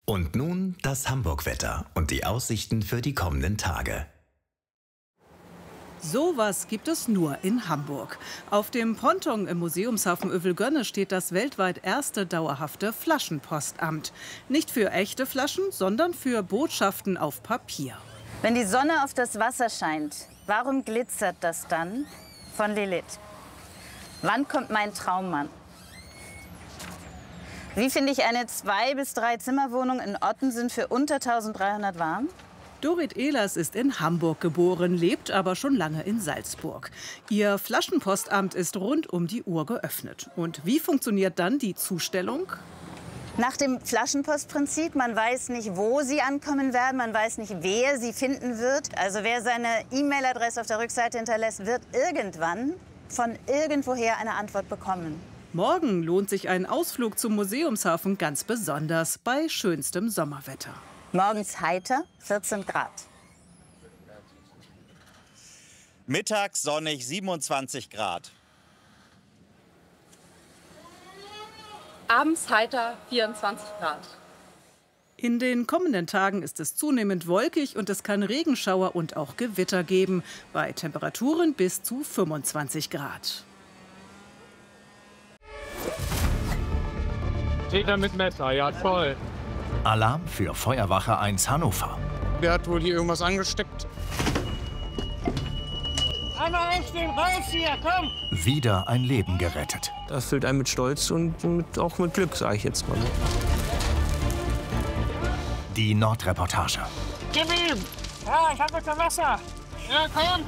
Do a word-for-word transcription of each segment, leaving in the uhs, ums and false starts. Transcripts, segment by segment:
Und nun das Hamburg-Wetter und die Aussichten für die kommenden Tage. Sowas gibt es nur in Hamburg. Auf dem Ponton im Museumshafen Övelgönne steht das weltweit erste dauerhafte Flaschenpostamt. Nicht für echte Flaschen, sondern für Botschaften auf Papier. Wenn die Sonne auf das Wasser scheint, warum glitzert das dann? Von Lilith. Wann kommt mein Traummann? Wie finde ich eine zwei bis drei Zimmerwohnung in Ottensen für unter eintausenddreihundert warm? Dorit Ehlers ist in Hamburg geboren, lebt aber schon lange in Salzburg. Ihr Flaschenpostamt ist rund um die Uhr geöffnet. Und wie funktioniert dann die Zustellung? Nach dem Flaschenpostprinzip, man weiß nicht, wo sie ankommen werden, man weiß nicht, wer sie finden wird. Also wer seine E-Mail-Adresse auf der Rückseite hinterlässt, wird irgendwann von irgendwoher eine Antwort bekommen. Morgen lohnt sich ein Ausflug zum Museumshafen ganz besonders bei schönstem Sommerwetter. Morgens heiter, vierzehn Grad. Mittags sonnig, siebenundzwanzig Grad. Abends heiter, vierundzwanzig Grad. In den kommenden Tagen ist es zunehmend wolkig und es kann Regenschauer und auch Gewitter geben, bei Temperaturen bis zu fünfundzwanzig Grad. Täter mit Messer, ja toll. Alarm für Feuerwache eins Hannover. Der hat wohl hier irgendwas angesteckt. Einmal einstehen, raus hier, komm! Wieder ein Leben gerettet. Das füllt einen mit Stolz und mit, auch mit Glück, sage ich jetzt mal. Die Nordreportage. Gib ihm! Ja, ich hab jetzt Wasser. Ja, komm!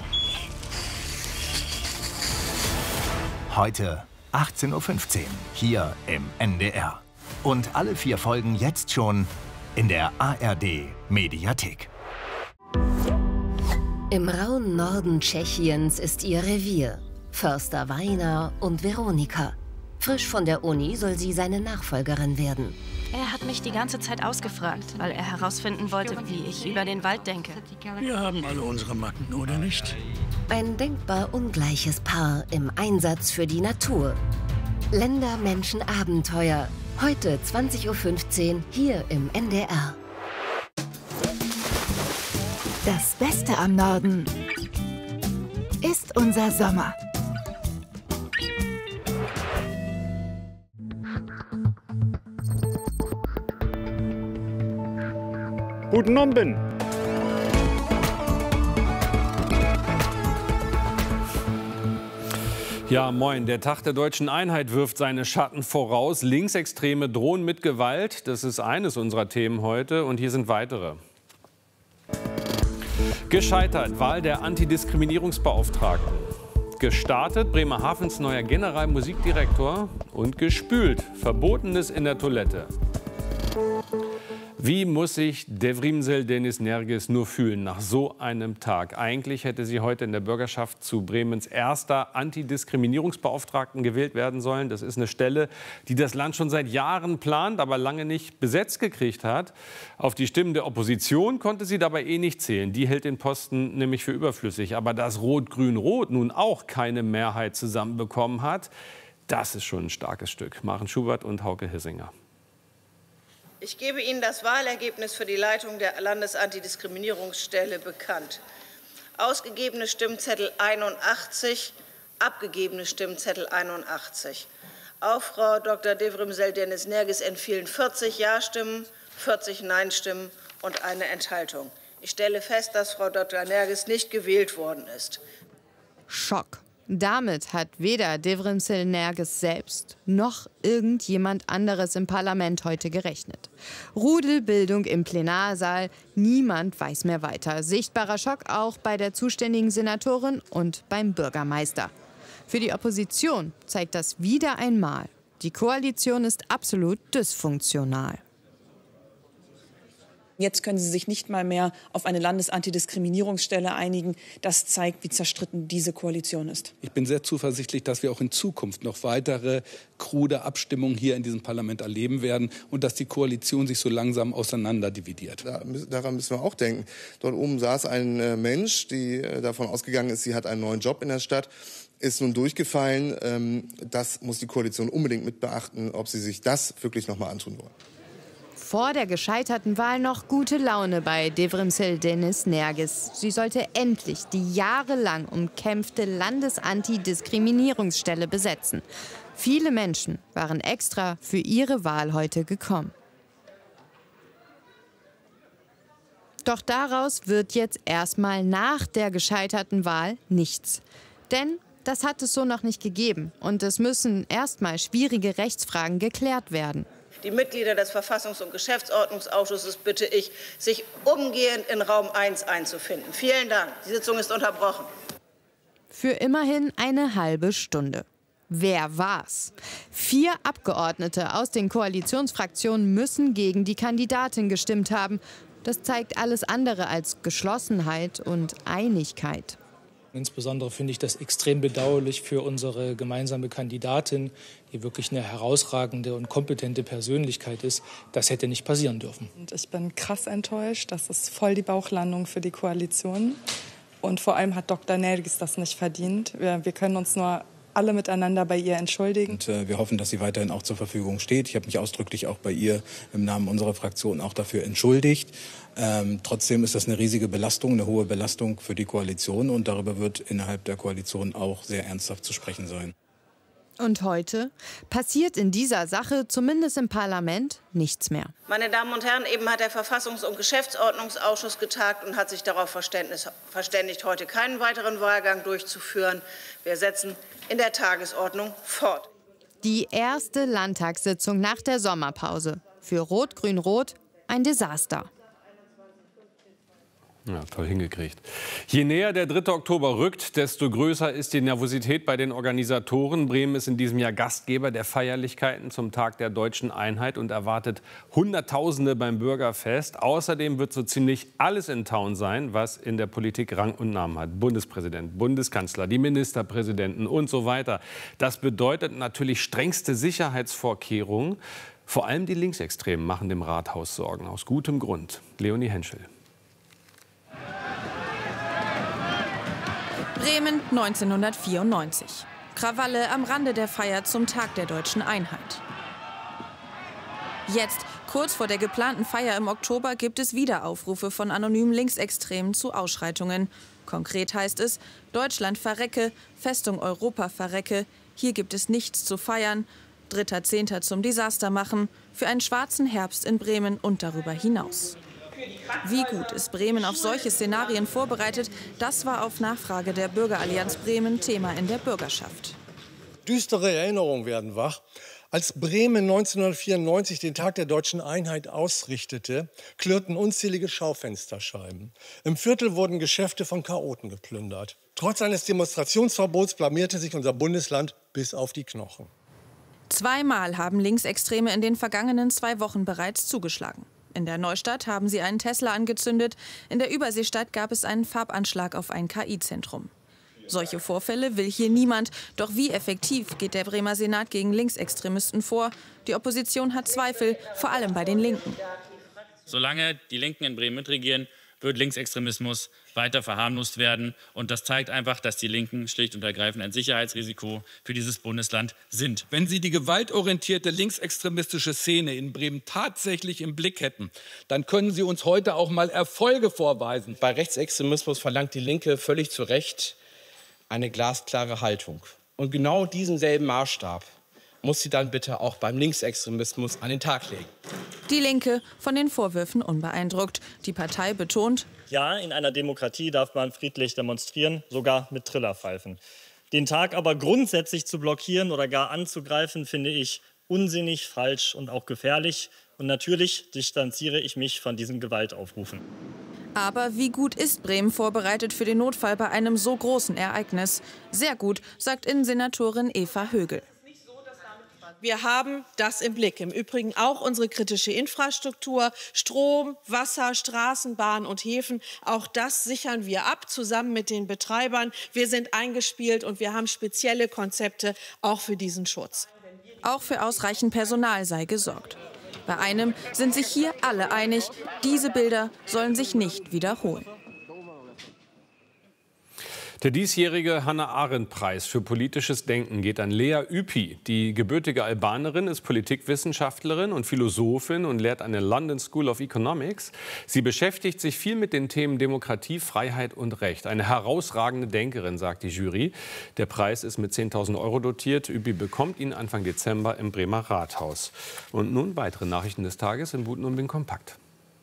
Heute achtzehn Uhr fünfzehn, hier im N D R. Und alle vier Folgen jetzt schon in der A R D-Mediathek. Im rauen Norden Tschechiens ist ihr Revier. Förster Weiner und Veronika. Frisch von der Uni soll sie seine Nachfolgerin werden. Er hat mich die ganze Zeit ausgefragt, weil er herausfinden wollte, wie ich über den Wald denke. Wir haben alle unsere Macken, oder nicht? Ein denkbar ungleiches Paar im Einsatz für die Natur. Länder, Menschen, Abenteuer. Heute zwanzig Uhr fünfzehn hier im N D R. Das Beste am Norden ist unser Sommer. Guten Abend. Ja, moin. Der Tag der deutschen Einheit wirft seine Schatten voraus. Linksextreme drohen mit Gewalt. Das ist eines unserer Themen heute. Und hier sind weitere. Gescheitert, Wahl der Antidiskriminierungsbeauftragten. Gestartet, Bremerhavens neuer Generalmusikdirektor. Und gespült, Verbotenes in der Toilette. Wie muss sich Devrimsel Deniz Nergis nur fühlen nach so einem Tag? Eigentlich hätte sie heute in der Bürgerschaft zu Bremens erster Antidiskriminierungsbeauftragten gewählt werden sollen. Das ist eine Stelle, die das Land schon seit Jahren plant, aber lange nicht besetzt gekriegt hat. Auf die Stimmen der Opposition konnte sie dabei eh nicht zählen. Die hält den Posten nämlich für überflüssig. Aber dass Rot-Grün-Rot nun auch keine Mehrheit zusammenbekommen hat, das ist schon ein starkes Stück. Maren Schubert und Hauke Hissinger. Ich gebe Ihnen das Wahlergebnis für die Leitung der Landesantidiskriminierungsstelle bekannt. Ausgegebene Stimmzettel einundachtzig, abgegebene Stimmzettel einundachtzig. Auf Frau Doktor Devrimsel Deniz Nergis entfielen vierzig Ja-Stimmen, vierzig Nein-Stimmen und eine Enthaltung. Ich stelle fest, dass Frau Doktor Nergis nicht gewählt worden ist. Schock. Damit hat weder Devrimsel Nergis selbst noch irgendjemand anderes im Parlament heute gerechnet. Rudelbildung im Plenarsaal, niemand weiß mehr weiter. Sichtbarer Schock auch bei der zuständigen Senatorin und beim Bürgermeister. Für die Opposition zeigt das wieder einmal, die Koalition ist absolut dysfunktional. Jetzt können sie sich nicht mal mehr auf eine Landesantidiskriminierungsstelle einigen. Das zeigt, wie zerstritten diese Koalition ist. Ich bin sehr zuversichtlich, dass wir auch in Zukunft noch weitere krude Abstimmungen hier in diesem Parlament erleben werden und dass die Koalition sich so langsam auseinanderdividiert. Da, daran müssen wir auch denken. Dort oben saß ein äh, Mensch, die äh, davon ausgegangen ist, sie hat einen neuen Job in der Stadt, ist nun durchgefallen. Ähm, das muss die Koalition unbedingt mit beachten, ob sie sich das wirklich noch mal antun wollen. vor der gescheiterten Wahl noch gute Laune bei Devrimsil Deniz Nergis. Sie sollte endlich die jahrelang umkämpfte Landesantidiskriminierungsstelle besetzen. Viele Menschen waren extra für ihre Wahl heute gekommen. Doch daraus wird jetzt erstmal nach der gescheiterten Wahl nichts. Denn das hat es so noch nicht gegeben. Und es müssen erstmal schwierige Rechtsfragen geklärt werden. Die Mitglieder des Verfassungs- und Geschäftsordnungsausschusses bitte ich, sich umgehend in Raum eins einzufinden. Vielen Dank. Die Sitzung ist unterbrochen. Für immerhin eine halbe Stunde. Wer war's? Vier Abgeordnete aus den Koalitionsfraktionen müssen gegen die Kandidatin gestimmt haben. Das zeigt alles andere als Geschlossenheit und Einigkeit. Insbesondere finde ich das extrem bedauerlich für unsere gemeinsame Kandidatin, die wirklich eine herausragende und kompetente Persönlichkeit ist. Das hätte nicht passieren dürfen. Und ich bin krass enttäuscht. Das ist voll die Bauchlandung für die Koalition. Und vor allem hat Doktor Nergis das nicht verdient. Wir, wir können uns nur alle miteinander bei ihr entschuldigen. Und, äh, wir hoffen, dass sie weiterhin auch zur Verfügung steht. Ich habe mich ausdrücklich auch bei ihr im Namen unserer Fraktion auch dafür entschuldigt. Ähm, trotzdem ist das eine riesige Belastung, eine hohe Belastung für die Koalition. Und darüber wird innerhalb der Koalition auch sehr ernsthaft zu sprechen sein. Und heute passiert in dieser Sache, zumindest im Parlament, nichts mehr. Meine Damen und Herren, eben hat der Verfassungs- und Geschäftsordnungsausschuss getagt und hat sich darauf verständigt, heute keinen weiteren Wahlgang durchzuführen. Wir setzen in der Tagesordnung fort. Die erste Landtagssitzung nach der Sommerpause. Für Rot-Grün-Rot ein Desaster. Ja, toll hingekriegt. Je näher der dritte Oktober rückt, desto größer ist die Nervosität bei den Organisatoren. Bremen ist in diesem Jahr Gastgeber der Feierlichkeiten zum Tag der Deutschen Einheit und erwartet Hunderttausende beim Bürgerfest. Außerdem wird so ziemlich alles in Town sein, was in der Politik Rang und Namen hat. Bundespräsident, Bundeskanzler, die Ministerpräsidenten und so weiter. Das bedeutet natürlich strengste Sicherheitsvorkehrungen. Vor allem die Linksextremen machen dem Rathaus Sorgen. Aus gutem Grund. Leonie Henschel. Bremen neunzehnhundertvierundneunzig. Krawalle am Rande der Feier zum Tag der Deutschen Einheit. Jetzt, kurz vor der geplanten Feier im Oktober, gibt es wieder Aufrufe von anonymen Linksextremen zu Ausschreitungen. Konkret heißt es, Deutschland verrecke, Festung Europa verrecke, hier gibt es nichts zu feiern, dritter Zehnter zum Desaster machen, für einen schwarzen Herbst in Bremen und darüber hinaus. Wie gut ist Bremen auf solche Szenarien vorbereitet, das war auf Nachfrage der Bürgerallianz Bremen Thema in der Bürgerschaft. Düstere Erinnerungen werden wach. Als Bremen neunzehnhundertvierundneunzig den Tag der Deutschen Einheit ausrichtete, klirrten unzählige Schaufensterscheiben. Im Viertel wurden Geschäfte von Chaoten geplündert. Trotz eines Demonstrationsverbots blamierte sich unser Bundesland bis auf die Knochen. Zweimal haben Linksextreme in den vergangenen zwei Wochen bereits zugeschlagen. In der Neustadt haben sie einen Tesla angezündet. In der Überseestadt gab es einen Farbanschlag auf ein K I-Zentrum. Solche Vorfälle will hier niemand. Doch wie effektiv geht der Bremer Senat gegen Linksextremisten vor? Die Opposition hat Zweifel, vor allem bei den Linken. Solange die Linken in Bremen mitregieren, wird Linksextremismus weiter verharmlost werden. Und das zeigt einfach, dass die Linken schlicht und ergreifend ein Sicherheitsrisiko für dieses Bundesland sind. Wenn Sie die gewaltorientierte linksextremistische Szene in Bremen tatsächlich im Blick hätten, dann können Sie uns heute auch mal Erfolge vorweisen. Bei Rechtsextremismus verlangt die Linke völlig zu Recht eine glasklare Haltung. Und genau diesen selben Maßstab muss sie dann bitte auch beim Linksextremismus an den Tag legen. Die Linke von den Vorwürfen unbeeindruckt. Die Partei betont: Ja, in einer Demokratie darf man friedlich demonstrieren, sogar mit Trillerpfeifen. Den Tag aber grundsätzlich zu blockieren oder gar anzugreifen, finde ich unsinnig, falsch und auch gefährlich. Und natürlich distanziere ich mich von diesen Gewaltaufrufen. Aber wie gut ist Bremen vorbereitet für den Notfall bei einem so großen Ereignis? Sehr gut, sagt Innensenatorin Eva Högel. Wir haben das im Blick. Im Übrigen auch unsere kritische Infrastruktur, Strom, Wasser, Straßenbahn und Häfen. Auch das sichern wir ab, zusammen mit den Betreibern. Wir sind eingespielt und wir haben spezielle Konzepte auch für diesen Schutz. Auch für ausreichend Personal sei gesorgt. Bei einem sind sich hier alle einig, diese Bilder sollen sich nicht wiederholen. Der diesjährige Hannah-Arendt-Preis für politisches Denken geht an Lea Ypi. Die gebürtige Albanerin ist Politikwissenschaftlerin und Philosophin und lehrt an der London School of Economics. Sie beschäftigt sich viel mit den Themen Demokratie, Freiheit und Recht. Eine herausragende Denkerin, sagt die Jury. Der Preis ist mit zehntausend Euro dotiert. Ypi bekommt ihn Anfang Dezember im Bremer Rathaus. Und nun weitere Nachrichten des Tages in Buten und Bin kompakt.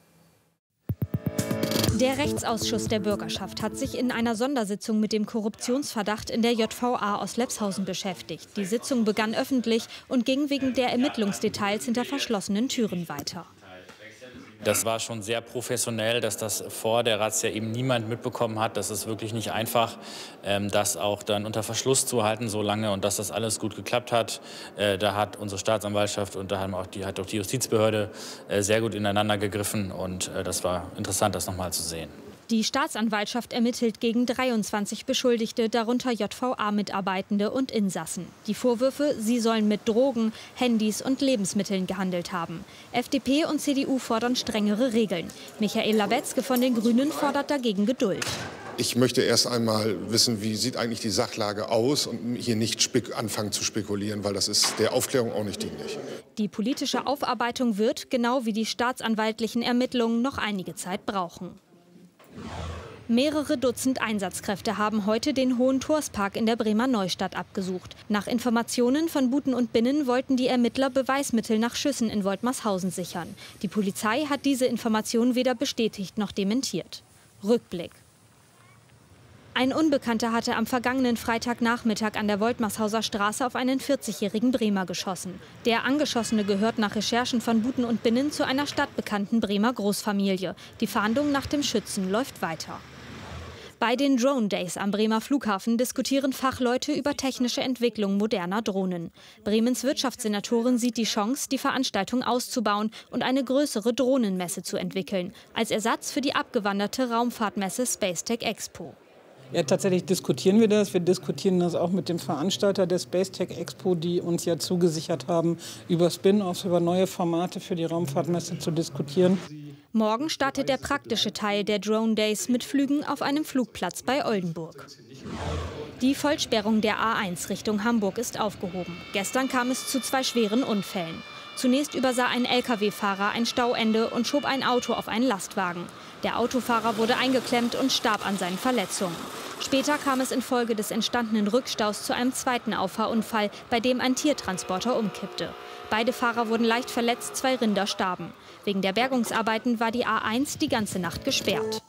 Der Rechtsausschuss der Bürgerschaft hat sich in einer Sondersitzung mit dem Korruptionsverdacht in der J V A aus Lepshausen beschäftigt. Die Sitzung begann öffentlich und ging wegen der Ermittlungsdetails hinter verschlossenen Türen weiter. Das war schon sehr professionell, dass das vor der Razzia eben niemand mitbekommen hat. Das ist wirklich nicht einfach, das auch dann unter Verschluss zu halten so lange und dass das alles gut geklappt hat. Da hat unsere Staatsanwaltschaft und da haben auch die, hat auch die Justizbehörde sehr gut ineinander gegriffen und das war interessant, das nochmal zu sehen. Die Staatsanwaltschaft ermittelt gegen dreiundzwanzig Beschuldigte, darunter J V A-Mitarbeitende und Insassen. Die Vorwürfe, sie sollen mit Drogen, Handys und Lebensmitteln gehandelt haben. F D P und C D U fordern strengere Regeln. Michael Labetzke von den Grünen fordert dagegen Geduld. Ich möchte erst einmal wissen, wie sieht eigentlich die Sachlage aus und hier nicht anfangen zu spekulieren, weil das ist der Aufklärung auch nicht dienlich. Die politische Aufarbeitung wird, genau wie die staatsanwaltlichen Ermittlungen, noch einige Zeit brauchen. Mehrere Dutzend Einsatzkräfte haben heute den Hohen-Tors-Park in der Bremer Neustadt abgesucht. Nach Informationen von Buten und Binnen wollten die Ermittler Beweismittel nach Schüssen in Woltmarshausen sichern. Die Polizei hat diese Information weder bestätigt noch dementiert. Rückblick. Ein Unbekannter hatte am vergangenen Freitagnachmittag an der Woltmarshauser Straße auf einen vierzigjährigen Bremer geschossen. Der Angeschossene gehört nach Recherchen von Buten und Binnen zu einer stadtbekannten Bremer Großfamilie. Die Fahndung nach dem Schützen läuft weiter. Bei den Drone Days am Bremer Flughafen diskutieren Fachleute über technische Entwicklung moderner Drohnen. Bremens Wirtschaftssenatorin sieht die Chance, die Veranstaltung auszubauen und eine größere Drohnenmesse zu entwickeln, als Ersatz für die abgewanderte Raumfahrtmesse Spacetech Expo. Ja, tatsächlich diskutieren wir das. Wir diskutieren das auch mit dem Veranstalter der Spacetech Expo, die uns ja zugesichert haben, über Spin-offs, über neue Formate für die Raumfahrtmesse zu diskutieren. Morgen startet der praktische Teil der Drone Days mit Flügen auf einem Flugplatz bei Oldenburg. Die Vollsperrung der A eins Richtung Hamburg ist aufgehoben. Gestern kam es zu zwei schweren Unfällen. Zunächst übersah ein L K W-Fahrer ein Stauende und schob ein Auto auf einen Lastwagen. Der Autofahrer wurde eingeklemmt und starb an seinen Verletzungen. Später kam es infolge des entstandenen Rückstaus zu einem zweiten Auffahrunfall, bei dem ein Tiertransporter umkippte. Beide Fahrer wurden leicht verletzt, zwei Rinder starben. Wegen der Bergungsarbeiten war die A eins die ganze Nacht gesperrt.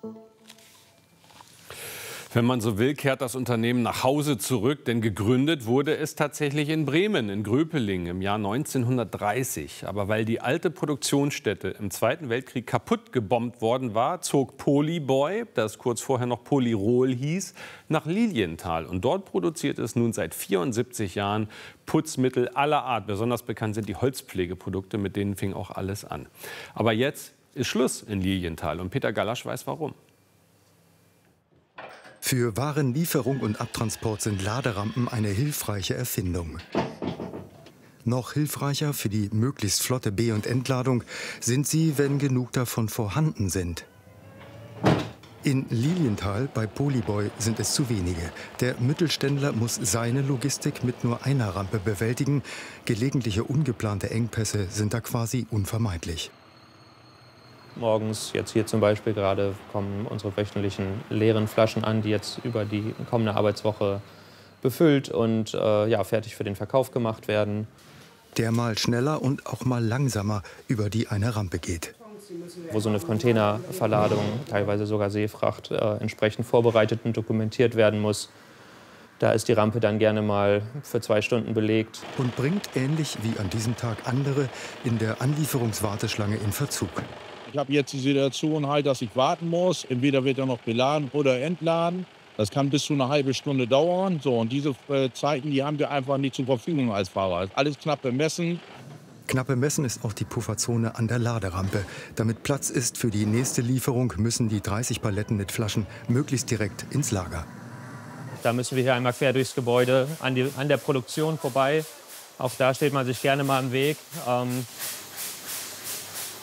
Wenn man so will, kehrt das Unternehmen nach Hause zurück, denn gegründet wurde es tatsächlich in Bremen, in Gröpeling, im Jahr neunzehnhundertdreißig. Aber weil die alte Produktionsstätte im Zweiten Weltkrieg kaputt gebombt worden war, zog Polyboy, das kurz vorher noch Polyrol hieß, nach Lilienthal. Und dort produziert es nun seit vierundsiebzig Jahren Putzmittel aller Art. Besonders bekannt sind die Holzpflegeprodukte, mit denen fing auch alles an. Aber jetzt ist Schluss in Lilienthal und Peter Gallasch weiß warum. Für Warenlieferung und Abtransport sind Laderampen eine hilfreiche Erfindung. Noch hilfreicher für die möglichst flotte Be- und Entladung sind sie, wenn genug davon vorhanden sind. In Lilienthal bei Polyboy sind es zu wenige. Der Mittelständler muss seine Logistik mit nur einer Rampe bewältigen. Gelegentliche ungeplante Engpässe sind da quasi unvermeidlich. Morgens, jetzt hier zum Beispiel gerade, kommen unsere wöchentlichen leeren Flaschen an, die jetzt über die kommende Arbeitswoche befüllt und äh, ja, fertig für den Verkauf gemacht werden. Der mal schneller und auch mal langsamer über die eine Rampe geht. Wo so eine Containerverladung, teilweise sogar Seefracht, äh, entsprechend vorbereitet und dokumentiert werden muss. Da ist die Rampe dann gerne mal für zwei Stunden belegt. Und bringt ähnlich wie an diesem Tag andere in der Anlieferungswarteschlange in Verzug. Ich habe jetzt die Situation halt, dass ich warten muss. Entweder wird er noch beladen oder entladen. Das kann bis zu eine halbe Stunde dauern. So, und diese äh, Zeiten, die haben wir einfach nicht zur Verfügung als Fahrer. Alles knapp bemessen. Knapp bemessen ist auch die Pufferzone an der Laderampe. Damit Platz ist für die nächste Lieferung, müssen die dreißig Paletten mit Flaschen möglichst direkt ins Lager. Da müssen wir hier einmal quer durchs Gebäude an, die, an der Produktion vorbei. Auch da steht man sich gerne mal im Weg. Ähm,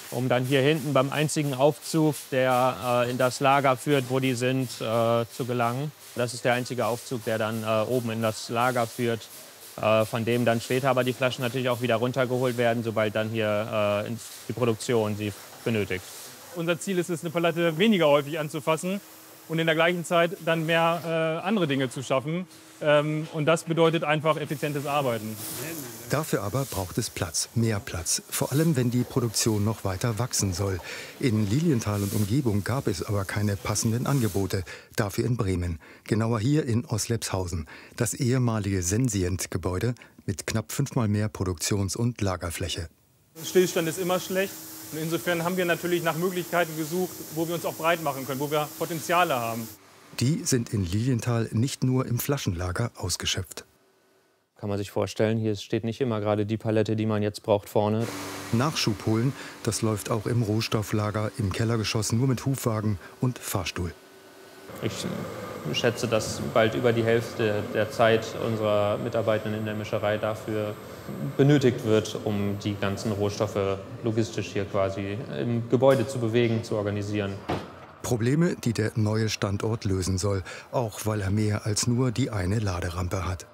um dann hier hinten beim einzigen Aufzug, der äh, in das Lager führt, wo die sind, äh, zu gelangen. Das ist der einzige Aufzug, der dann äh, oben in das Lager führt, äh, von dem dann später aber die Flaschen natürlich auch wieder runtergeholt werden, sobald dann hier äh, die Produktion sie benötigt. Unser Ziel ist es, eine Palette weniger häufig anzufassen und in der gleichen Zeit dann mehr äh, andere Dinge zu schaffen. Ähm, und das bedeutet einfach effizientes Arbeiten. Dafür aber braucht es Platz, mehr Platz. Vor allem, wenn die Produktion noch weiter wachsen soll. In Lilienthal und Umgebung gab es aber keine passenden Angebote. Dafür in Bremen. Genauer hier in Oslepshausen. Das ehemalige Sensient-Gebäude mit knapp fünfmal mehr Produktions- und Lagerfläche. Stillstand ist immer schlecht. Und insofern haben wir natürlich nach Möglichkeiten gesucht, wo wir uns auch breit machen können, wo wir Potenziale haben. Die sind in Lilienthal nicht nur im Flaschenlager ausgeschöpft. Kann man sich vorstellen, hier steht nicht immer gerade die Palette, die man jetzt braucht, vorne. Nachschub holen, das läuft auch im Rohstofflager, im Kellergeschoss nur mit Hubwagen und Fahrstuhl. Ich schätze, dass bald über die Hälfte der Zeit unserer Mitarbeitenden in der Mischerei dafür benötigt wird, um die ganzen Rohstoffe logistisch hier quasi im Gebäude zu bewegen, zu organisieren. Probleme, die der neue Standort lösen soll, auch weil er mehr als nur die eine Laderampe hat.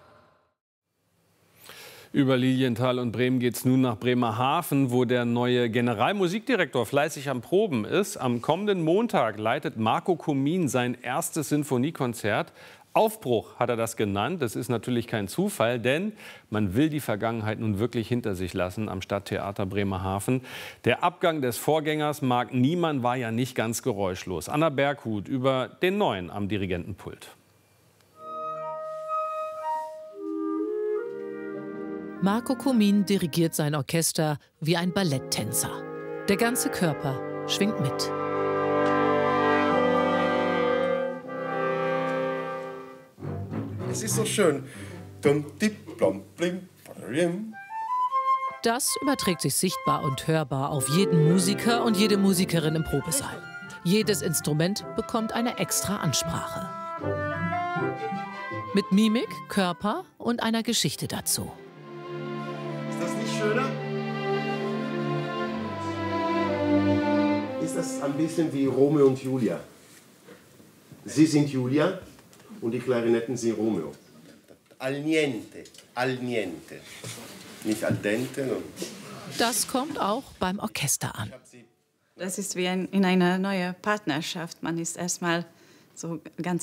Über Lilienthal und Bremen geht es nun nach Bremerhaven, wo der neue Generalmusikdirektor fleißig am Proben ist. Am kommenden Montag leitet Marco Kumin sein erstes Sinfoniekonzert. Aufbruch hat er das genannt. Das ist natürlich kein Zufall, denn man will die Vergangenheit nun wirklich hinter sich lassen am Stadttheater Bremerhaven. Der Abgang des Vorgängers Marc Niemann war ja nicht ganz geräuschlos. Anna Berghut über den neuen am Dirigentenpult. Marco Kumin dirigiert sein Orchester wie ein Balletttänzer. Der ganze Körper schwingt mit. Es ist so schön. Das überträgt sich sichtbar und hörbar auf jeden Musiker und jede Musikerin im Probesaal. Jedes Instrument bekommt eine extra Ansprache. Mit Mimik, Körper und einer Geschichte dazu. Ist das nicht schöner? Ist das ein bisschen wie Romeo und Julia? Sie sind Julia und die Klarinetten sind Romeo. Al niente, al niente. Nicht al dente. No. Das kommt auch beim Orchester an. Das ist wie ein, in einer neuen Partnerschaft. Man ist erstmal so ganz